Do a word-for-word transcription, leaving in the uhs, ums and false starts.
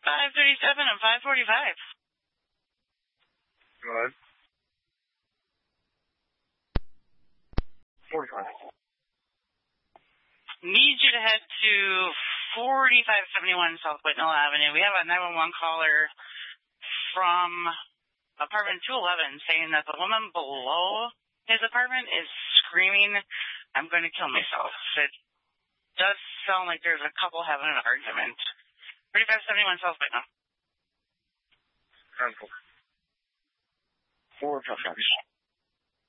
five thirty-seven and five forty-five. Go ahead. forty-five. Need you to head to forty-five seventy-one South Whitnell Avenue. We have a nine one one caller from apartment two eleven saying that the woman below his apartment is screaming, "I'm going to kill myself." It does sound like there's a couple having an argument. forty-five seventy-one South Whitnell. Four tough guys.